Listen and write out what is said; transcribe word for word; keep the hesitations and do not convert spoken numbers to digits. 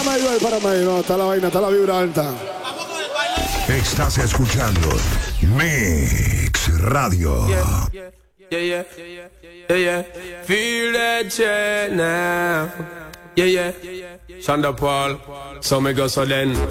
Párame ahí, párame ahí. No, está la vaina, está la vibra alta. Estás escuchando Mix Radio. Yeah, yeah, yeah, yeah, yeah, yeah. Feel that shit now. Yeah, yeah. Shonda Paul, so me go so then.